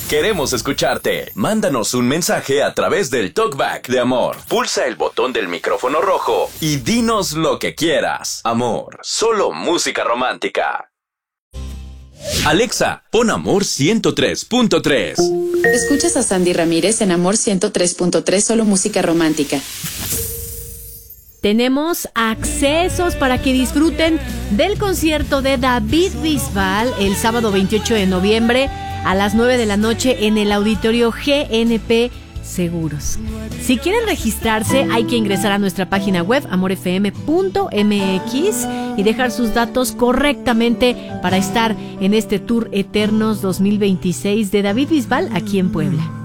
Queremos escucharte. Mándanos un mensaje a través del TalkBack de Amor. Pulsa el botón del micrófono rojo y dinos lo que quieras. Amor, solo música romántica. Alexa, pon Amor 103.3. Escuchas a Sandy Ramírez en Amor 103.3, solo música romántica. Tenemos accesos para que disfruten del concierto de David Bisbal el sábado 28 de noviembre a las 9 de la noche en el auditorio GNP Seguros. Si quieren registrarse, hay que ingresar a nuestra página web amorfm.mx y dejar sus datos correctamente para estar en este Tour Eternos 2026 de David Bisbal aquí en Puebla.